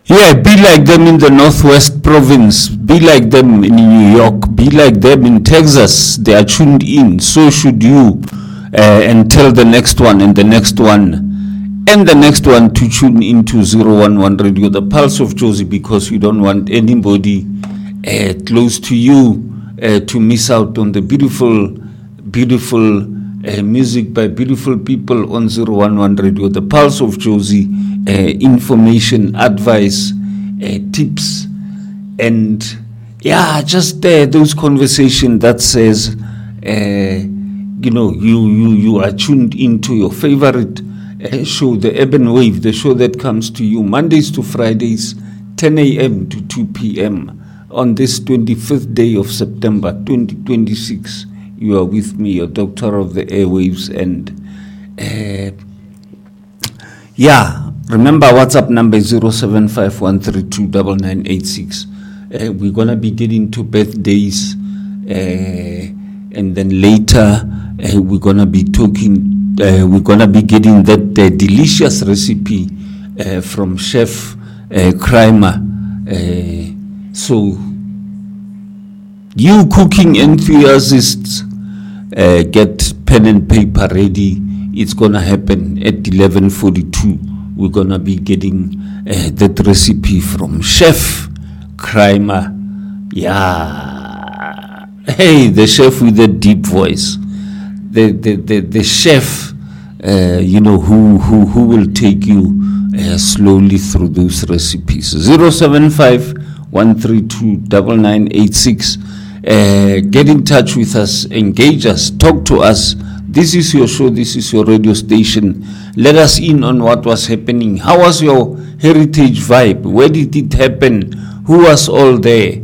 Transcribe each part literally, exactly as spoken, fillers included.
Yeah, be like them in the Northwest Province, be like them in New York, be like them in Texas. They are tuned in. So should you. Uh, and tell the next one and the next one and the next one to tune into zero one one Radio, the Pulse of Jozi, because you don't want anybody uh, close to you uh, to miss out on the beautiful, beautiful uh, music by beautiful people on zero one one Radio, the Pulse of Jozi. Uh, information, advice, uh, tips, and yeah, just uh, those conversations that says, uh, you know, you, you, you are tuned into your favorite uh, show, the Urban Wave, the show that comes to you Mondays to Fridays, ten a.m. to two p.m. on this twenty-fifth day of September twenty twenty-six. You are with me, your doctor of the airwaves, and uh, yeah. Remember, WhatsApp number is zero seven five one three two nine nine eight six. Uh, we're going to be getting to birthdays, uh, and then later uh, we're going to be talking, uh, we're going to be getting that uh, delicious recipe uh, from Chef uh, Kramer. Uh, so, you cooking enthusiasts, uh, get pen and paper ready. It's going to happen at eleven forty-two. We're going to be getting uh, that recipe from Chef Kramer. Yeah. Hey, the chef with the deep voice. The the, the, the chef, uh, you know, who, who, who will take you uh, slowly through those recipes. zero seven five one three two nine nine eight six. Uh, get in touch with us, engage us, talk to us. This is your show, this is your radio station. Let us in on what was happening. How was your heritage vibe? Where did it happen? Who was all there?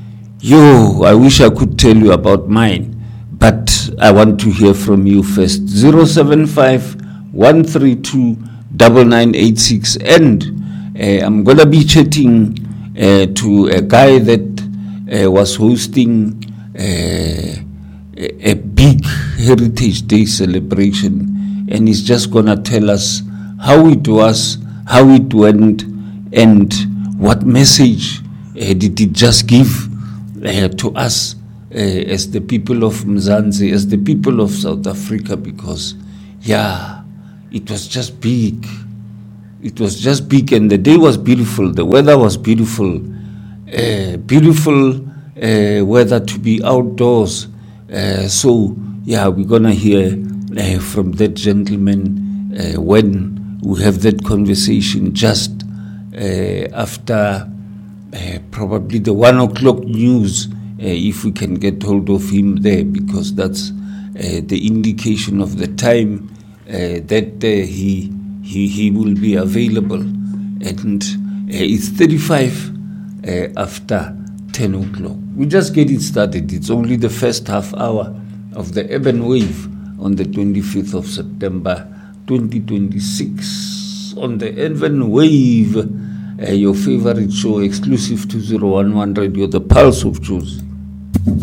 Yo, I wish I could tell you about mine, but I want to hear from you first. zero seven five one three two nine nine eight six. And uh, I'm going to be chatting uh, to a guy that uh, was hosting uh, a big Heritage Day celebration, and he's just gonna tell us how it was, how it went, and what message uh, did it just give uh, to us uh, as the people of Mzansi, as the people of South Africa, because yeah, it was just big. It was just big, and the day was beautiful, the weather was beautiful, uh, beautiful uh, weather to be outdoors. Uh, so, yeah, we're going to hear uh, from that gentleman uh, when we have that conversation just uh, after uh, probably the one o'clock news, uh, if we can get hold of him there, because that's uh, the indication of the time uh, that uh, he, he he will be available. And uh, it's thirty-five uh, after ten o'clock. We just get it started. It's only the first half hour of the Urban Wave on the twenty-fifth of September twenty twenty-six. On the Urban Wave, uh, your favorite show exclusive to zero one one Radio, the Pulse of Jozi.